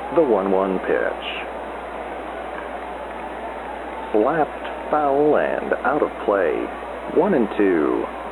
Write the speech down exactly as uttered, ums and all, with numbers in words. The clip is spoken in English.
The one one pitch. Slapped, foul, and out of play. One and two.